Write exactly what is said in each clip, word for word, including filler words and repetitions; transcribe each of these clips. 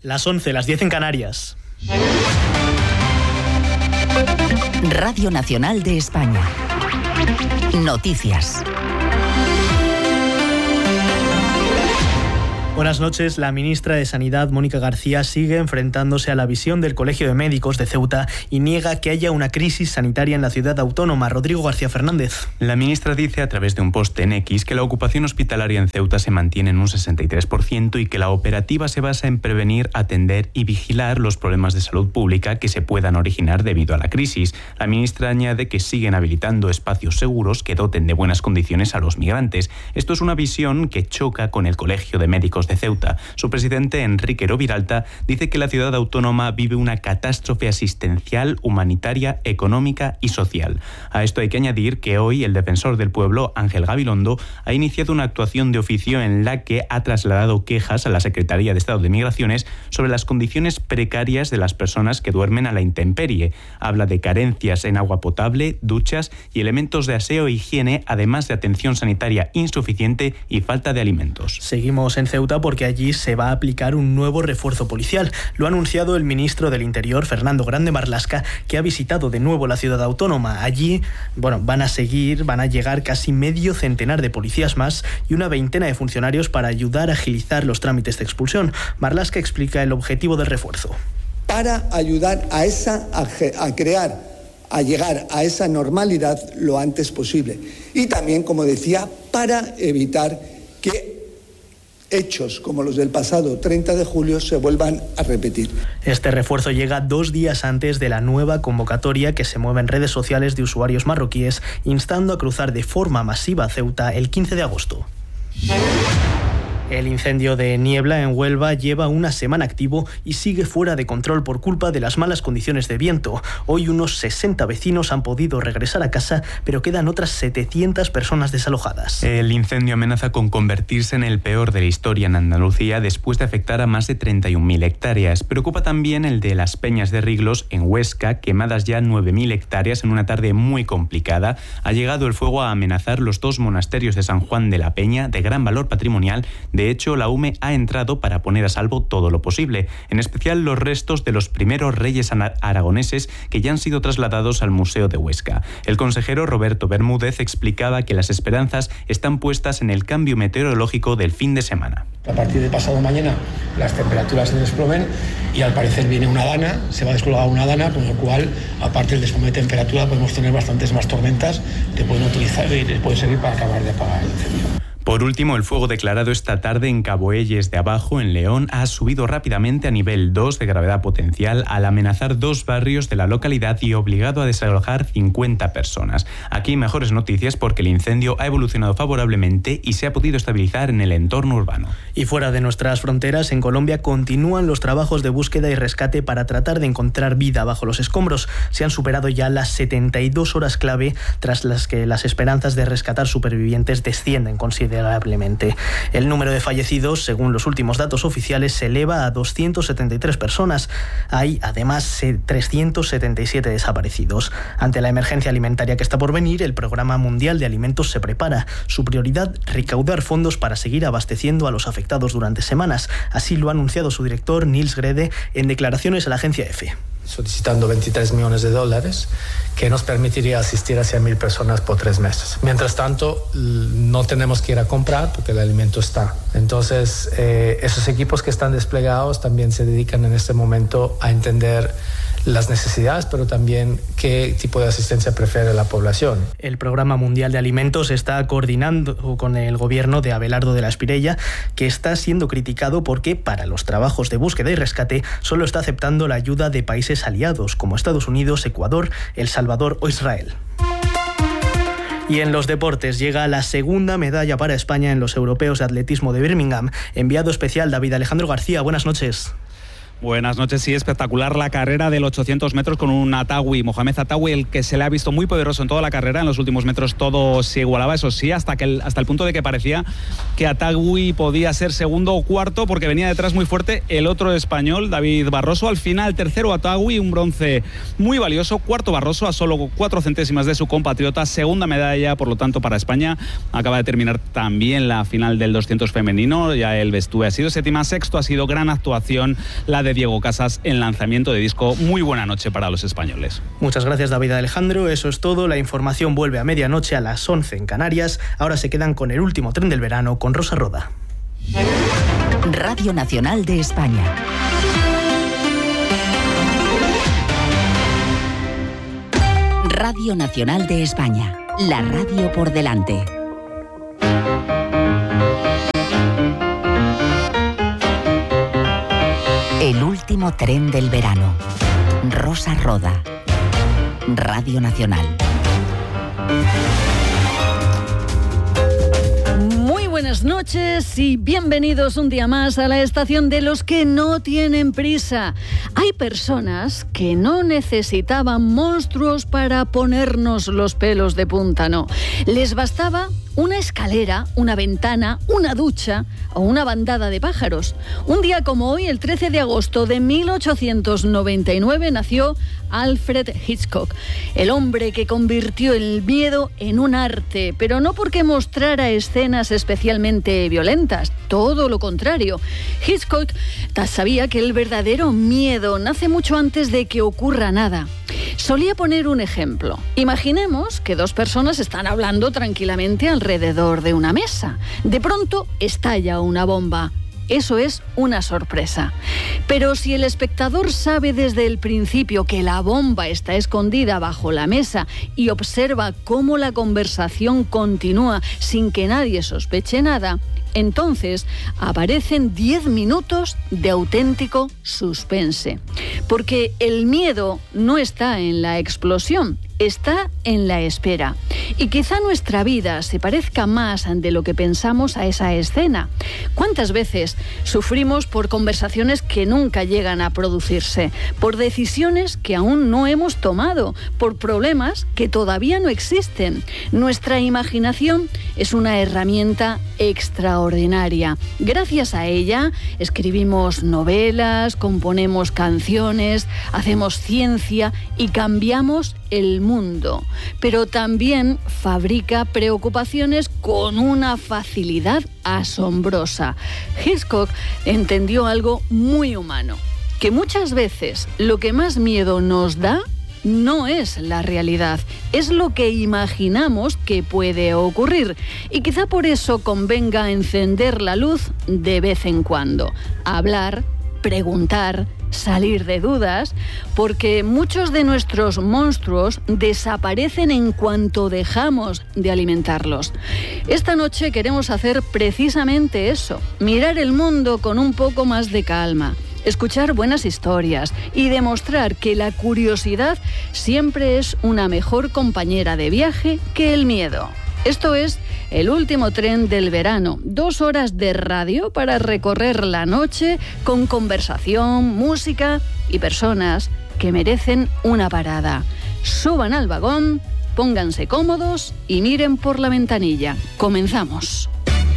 Las once, las diez en Canarias. Radio Nacional de España. Noticias. Buenas noches. La ministra de Sanidad, Mónica García, sigue enfrentándose a la visión del Colegio de Médicos de Ceuta y niega que haya una crisis sanitaria en la ciudad autónoma. Rodrigo García Fernández. La ministra dice a través de un post en X que la ocupación hospitalaria en Ceuta se mantiene en un sesenta y tres por ciento y que la operativa se basa en prevenir, atender y vigilar los problemas de salud pública que se puedan originar debido a la crisis. La ministra añade que siguen habilitando espacios seguros que doten de buenas condiciones a los migrantes. Esto es una visión que choca con el Colegio de Médicos de Ceuta. Su presidente, Enrique Roviralta, dice que la ciudad autónoma vive una catástrofe asistencial, humanitaria, económica y social. A esto hay que añadir que hoy el defensor del pueblo, Ángel Gabilondo, ha iniciado una actuación de oficio en la que ha trasladado quejas a la Secretaría de Estado de Migraciones sobre las condiciones precarias de las personas que duermen a la intemperie. Habla de carencias en agua potable, duchas y elementos de aseo e higiene, además de atención sanitaria insuficiente y falta de alimentos. Seguimos en Ceuta porque allí se va a aplicar un nuevo refuerzo policial. Lo ha anunciado el ministro del Interior, Fernando Grande Marlaska, que ha visitado de nuevo la ciudad autónoma. Allí, bueno, van a seguir, van a llegar casi medio centenar de policías más y una veintena de funcionarios para ayudar a agilizar los trámites de expulsión. Marlaska explica el objetivo del refuerzo. Para ayudar a esa a, a crear, a llegar a esa normalidad lo antes posible. Y también, como decía, para evitar que hechos como los del pasado treinta de julio se vuelvan a repetir. Este refuerzo llega dos días antes de la nueva convocatoria que se mueve en redes sociales de usuarios marroquíes, instando a cruzar de forma masiva a Ceuta el quince de agosto. El incendio de Niebla en Huelva lleva una semana activo y sigue fuera de control por culpa de las malas condiciones de viento. Hoy unos sesenta vecinos han podido regresar a casa, pero quedan otras setecientas personas desalojadas. El incendio amenaza con convertirse en el peor de la historia en Andalucía después de afectar a más de treinta y un mil hectáreas. Preocupa también el de las Peñas de Riglos en Huesca, quemadas ya nueve mil hectáreas en una tarde muy complicada. Ha llegado el fuego a amenazar los dos monasterios de San Juan de la Peña, de gran valor patrimonial. De hecho, la U M E ha entrado para poner a salvo todo lo posible, en especial los restos de los primeros reyes aragoneses que ya han sido trasladados al Museo de Huesca. El consejero Roberto Bermúdez explicaba que las esperanzas están puestas en el cambio meteorológico del fin de semana. A partir de pasado mañana las temperaturas se desplomen y al parecer viene una dana, se va a descolgar una dana, con lo cual, aparte del desplome de temperatura, podemos tener bastantes más tormentas que pueden utilizar y pueden servir para acabar de apagar el incendio. Por último, el fuego declarado esta tarde en Caboelles de Abajo, en León, ha subido rápidamente a nivel dos de gravedad potencial al amenazar dos barrios de la localidad y obligado a desalojar cincuenta personas. Aquí mejores noticias porque el incendio ha evolucionado favorablemente y se ha podido estabilizar en el entorno urbano. Y fuera de nuestras fronteras, en Colombia continúan los trabajos de búsqueda y rescate para tratar de encontrar vida bajo los escombros. Se han superado ya las setenta y dos horas clave, tras las que las esperanzas de rescatar supervivientes descienden considerablemente. El número de fallecidos, según los últimos datos oficiales, se eleva a doscientas setenta y tres personas. Hay, además, trescientos setenta y siete desaparecidos. Ante la emergencia alimentaria que está por venir, el Programa Mundial de Alimentos se prepara. Su prioridad, recaudar fondos para seguir abasteciendo a los afectados durante semanas. Así lo ha anunciado su director, Nils Grede, en declaraciones a la agencia EFE. Solicitando veintitrés millones de dólares, que nos permitiría asistir a cien mil personas por tres meses. Mientras tanto, no tenemos que ir a comprar porque el alimento está. Entonces, eh, esos equipos que están desplegados también se dedican en este momento a entender las necesidades, pero también qué tipo de asistencia prefiere la población. El Programa Mundial de Alimentos está coordinando con el gobierno de Abelardo de la Espriella, que está siendo criticado porque para los trabajos de búsqueda y rescate solo está aceptando la ayuda de países aliados como Estados Unidos, Ecuador, El Salvador o Israel. Y en los deportes llega la segunda medalla para España en los europeos de atletismo de Birmingham. Enviado especial David Alejandro García, buenas noches. Buenas noches, sí, espectacular la carrera del ochocientos metros con un Atawi, Mohamed Atawi, el que se le ha visto muy poderoso en toda la carrera. En los últimos metros todo se igualaba, eso sí, hasta, que el, hasta el punto de que parecía que Atawi podía ser segundo o cuarto porque venía detrás muy fuerte el otro español, David Barroso. Al final, tercero Atawi, un bronce muy valioso, cuarto Barroso a solo cuatro centésimas de su compatriota, segunda medalla, por lo tanto, para España. Acaba de terminar también la final del doscientos femenino, ya el Bestúe ha sido séptima, sexto ha sido gran actuación la de de Diego Casas en lanzamiento de disco. Muy buena noche para los españoles. Muchas gracias, David Alejandro. Eso es todo. La información vuelve a medianoche a las once en Canarias. Ahora se quedan con el último tren del verano con Rosa Roda. Radio Nacional de España. Radio Nacional de España. La radio por delante. El último tren del verano. Rosa Roda. Radio Nacional. Muy buenas noches y bienvenidos un día más a la estación de los que no tienen prisa. Hay personas que no necesitaban monstruos para ponernos los pelos de punta, no. Les bastaba una escalera, una ventana, una ducha o una bandada de pájaros. Un día como hoy, el trece de agosto de mil ochocientos noventa y nueve, nació Alfred Hitchcock, el hombre que convirtió el miedo en un arte, pero no porque mostrara escenas especialmente violentas, todo lo contrario. Hitchcock sabía que el verdadero miedo nace mucho antes de que ocurra nada. Solía poner un ejemplo. Imaginemos que dos personas están hablando tranquilamente alrededor de una mesa. De pronto estalla una bomba. Eso es una sorpresa. Pero si el espectador sabe desde el principio que la bomba está escondida bajo la mesa y observa cómo la conversación continúa sin que nadie sospeche nada, entonces aparecen diez minutos de auténtico suspense. Porque el miedo no está en la explosión, está en la espera. Y quizá nuestra vida se parezca más de lo que pensamos a esa escena. ¿Cuántas veces sufrimos por conversaciones que nunca llegan a producirse? Por decisiones que aún no hemos tomado, por problemas que todavía no existen. Nuestra imaginación es una herramienta extraordinaria. Gracias a ella escribimos novelas, componemos canciones, hacemos ciencia y cambiamos el mundo, pero también fabrica preocupaciones con una facilidad asombrosa. Hitchcock entendió algo muy humano, que muchas veces lo que más miedo nos da no es la realidad, es lo que imaginamos que puede ocurrir. Y quizá por eso convenga encender la luz de vez en cuando, hablar, preguntar, salir de dudas, porque muchos de nuestros monstruos desaparecen en cuanto dejamos de alimentarlos. Esta noche queremos hacer precisamente eso, mirar el mundo con un poco más de calma, escuchar buenas historias y demostrar que la curiosidad siempre es una mejor compañera de viaje que el miedo. Esto es El último tren del verano. Dos horas de radio para recorrer la noche con conversación, música y personas que merecen una parada. Suban al vagón, pónganse cómodos y miren por la ventanilla. Comenzamos.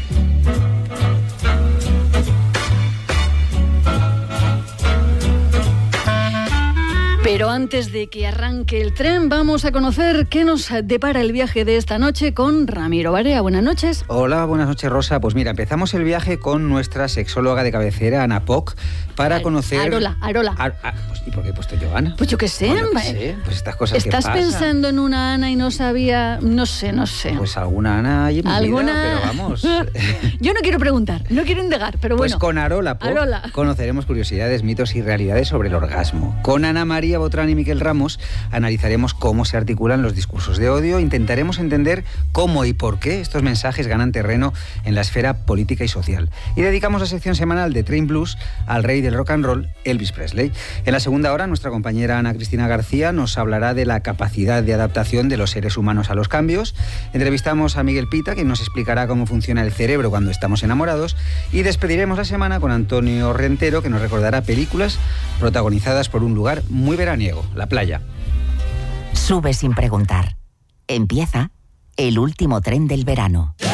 Pero antes de que arranque el tren, vamos a conocer qué nos depara el viaje de esta noche con Ramiro Barea. Buenas noches. Hola, buenas noches, Rosa. Pues mira, empezamos el viaje con nuestra sexóloga de cabecera, Ana Poc, para Ay, conocer... Arola, Arola. A, a, pues, ¿y por qué he puesto yo Ana? Pues yo qué sé. Pues, yo qué sé. Pues estas cosas ¿Estás que pasan. pensando en una Ana y no sabía...? No sé, no sé. Pues alguna Ana hay en mi ¿Alguna? vida, pero vamos. Yo no quiero preguntar, no quiero indagar, pero bueno. Pues con Arola Poc Arola. conoceremos curiosidades, mitos y realidades sobre el orgasmo. Con Ana María Botrán y Miquel Ramos analizaremos cómo se articulan los discursos de odio, intentaremos entender cómo y por qué estos mensajes ganan terreno en la esfera política y social. Y dedicamos la sección semanal de Train Blues al rey del rock and roll, Elvis Presley. En la segunda hora, nuestra compañera Ana Cristina García nos hablará de la capacidad de adaptación de los seres humanos a los cambios. Entrevistamos a Miguel Pita, quien nos explicará cómo funciona el cerebro cuando estamos enamorados. Y despediremos la semana con Antonio Rentero, que nos recordará películas protagonizadas por un lugar muy veraniego, la playa. Sube sin preguntar. Empieza el último tren del verano.